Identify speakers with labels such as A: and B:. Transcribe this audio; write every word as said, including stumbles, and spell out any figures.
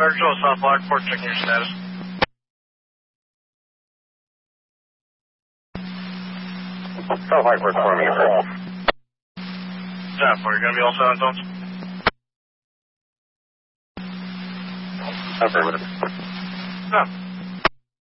A: Virgil, South Lockport, checking your status.
B: South Lockport, forming a call.
A: South, are you going to be all set on zones?
B: Affirmative.
A: No.